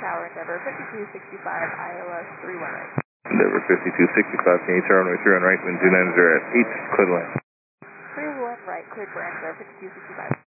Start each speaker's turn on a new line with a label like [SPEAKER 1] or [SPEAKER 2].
[SPEAKER 1] Tower, Endeavor 5265, ILS 31 right.
[SPEAKER 2] Endeavor 5265, can you turn runway 3 on right, wind 290 at 8, clear the line.
[SPEAKER 1] Clear the left right, cleared for Endeavor 5265.